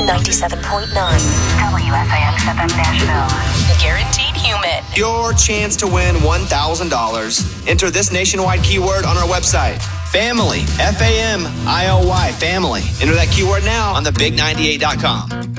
97.9. WFAX-FM Nashville. Guaranteed human. Your chance to win $1,000. Enter this nationwide keyword on our website. Family. Family. Family. Enter that keyword now on thebig98.com.